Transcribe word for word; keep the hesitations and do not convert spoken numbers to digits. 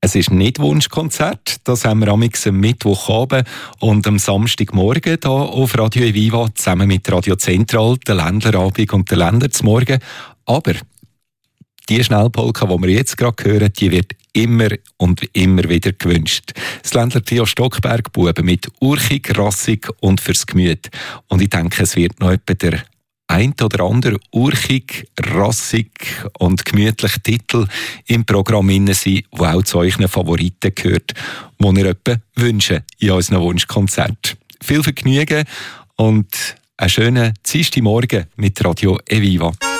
Es ist nicht Wunschkonzert, das haben wir am Mittwochabend und am Samstagmorgen hier auf Radio Eviva zusammen mit Radio Zentral, der Ländlerabend und der Länder zum Morgen. Aber die Schnellpolka, die wir jetzt gerade hören, die wird immer und immer wieder gewünscht. Das Ländler Trio Stockberg Buben mit urchig, rassig und fürs Gemüt. Und ich denke, es wird noch etwa der ein oder andere urchig, rassig und gemütliche Titel im Programm sein, der auch zu euren Favoriten gehört, die ihr etwa wünschen in unserem Wunschkonzert. Viel Vergnügen und einen schönen Dienstagmorgen mit Radio Eviva.